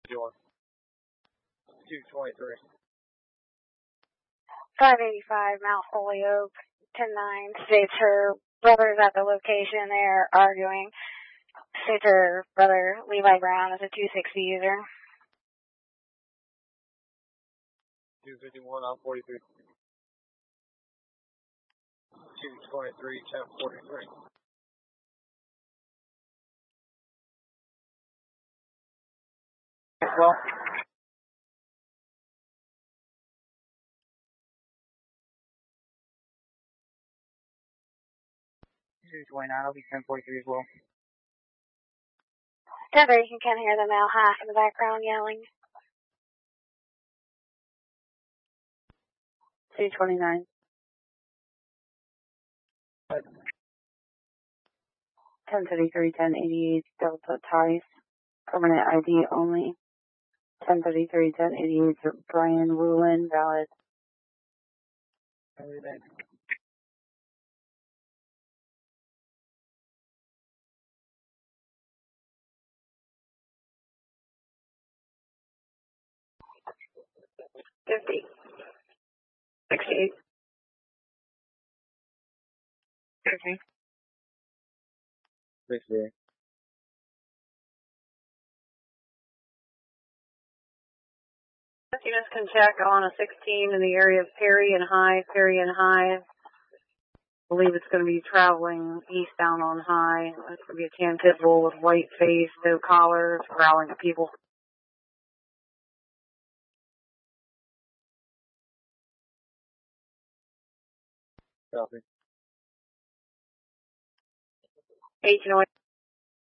doing? 223. 585 Mount Holyoke, 10-9, states her brother's at the location. They're arguing. States her brother, Levi Brown, is a 260 user. 251 on 43. 223, 1043. Well, 229, I'll be 1043 as well. Denver, you can kind of hear the male half in the background yelling. 229. 1033, 1088, Delta Ties. Permanent ID only. 1033, 1088, Brian Woolen, valid. Everything. $50. 68. 50. 68. You guys can check on a 16 in the area of Perry and High. I believe it's going to be traveling eastbound on High. It's going to be a tan pit bull with white face, no collar, growling at people. Copy. 1808.